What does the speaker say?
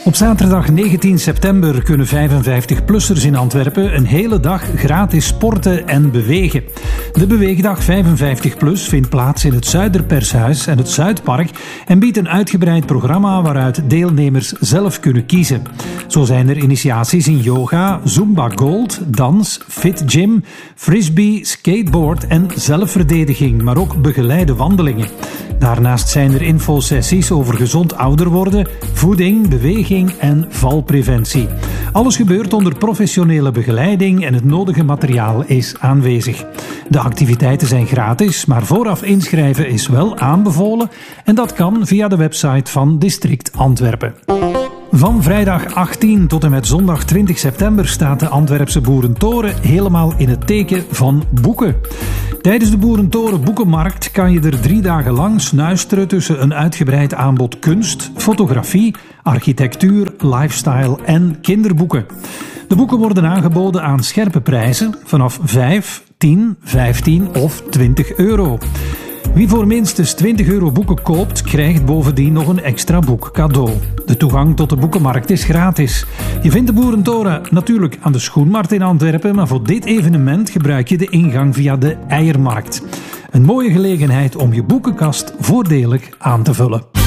Op zaterdag 19 september kunnen 55-plussers in Antwerpen een hele dag gratis sporten en bewegen. De Beweegdag 55+ vindt plaats in het Zuiderpershuis en het Zuidpark en biedt een uitgebreid programma waaruit deelnemers zelf kunnen kiezen. Zo zijn er initiaties in yoga, Zumba Gold, dans, fit gym, frisbee, skateboard en zelfverdediging, maar ook begeleide wandelingen. Daarnaast zijn er infosessies over gezond ouder worden, voeding, beweging en valpreventie. Alles gebeurt onder professionele begeleiding en het nodige materiaal is aanwezig. De activiteiten zijn gratis, maar vooraf inschrijven is wel aanbevolen en dat kan via de website van District Antwerpen. Van vrijdag 18 tot en met zondag 20 september staat de Antwerpse Boerentoren helemaal in het teken van boeken. Tijdens de Boerentoren Boekenmarkt kan je er 3 dagen lang snuisteren tussen een uitgebreid aanbod kunst, fotografie, architectuur, lifestyle en kinderboeken. De boeken worden aangeboden aan scherpe prijzen vanaf 5, 10, 15 of 20 euro. Wie voor minstens 20 euro boeken koopt, krijgt bovendien nog een extra boek cadeau. De toegang tot de boekenmarkt is gratis. Je vindt de Boerentoren natuurlijk aan de Schoenmarkt in Antwerpen, maar voor dit evenement gebruik je de ingang via de Eiermarkt. Een mooie gelegenheid om je boekenkast voordelig aan te vullen.